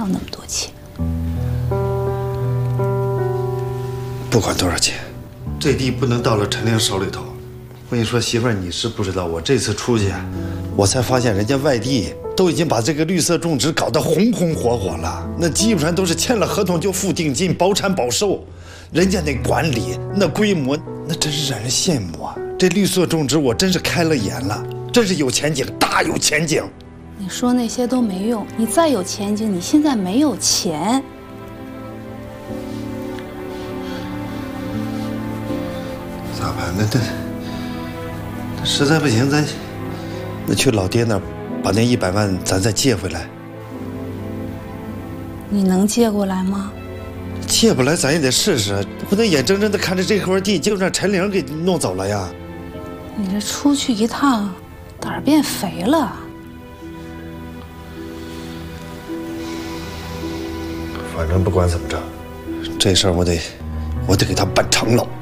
有那么多钱？ 不管多少钱，这地不能到了陈玲手里头。我跟你说，媳妇儿，你是不知道，我这次出去，我才发现人家外地都已经把这个绿色种植搞得红红火火了，那基本上都是签了合同就付定金，保产保售。人家那管理、那规模，那真是让人羡慕啊！这绿色种植，我真是开了眼了，真是有前景，大有前景。 你说那些都没用，你再有前景，你现在没有钱。 咋办？那实在不行，咱那去老爹那儿，把那100万咱再借回来。 你能借过来吗？ 借不来，咱也得试试，不能眼睁睁的看着这块地就让陈玲给弄走了呀！ 你这出去一趟，胆儿变肥了。 反正不管怎么着，这事儿我得给他办成了。